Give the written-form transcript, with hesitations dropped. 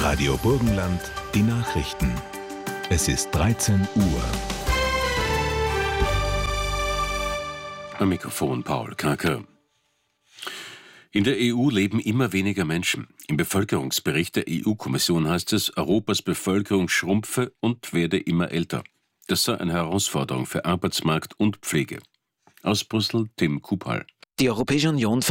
Radio Burgenland, die Nachrichten. Es ist 13 Uhr. Am Mikrofon Paul Kraker. In der EU leben immer weniger Menschen. Im Bevölkerungsbericht der EU-Kommission heißt es, Europas Bevölkerung schrumpfe und werde immer älter. Das sei eine Herausforderung für Arbeitsmarkt und Pflege. Aus Brüssel Tim Kupal. Die Europäische Union